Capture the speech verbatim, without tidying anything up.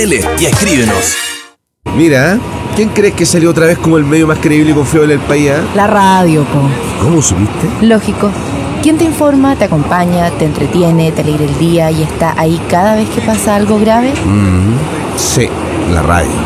y escríbenos. Mira, ¿quién crees que salió otra vez como el medio más creíble y confiable del país? ¿Eh? La radio, po. ¿Cómo supiste? Lógico. ¿Quién te informa, te acompaña, te entretiene, te alegra el día y está ahí cada vez que pasa algo grave? Mm, sí, la radio.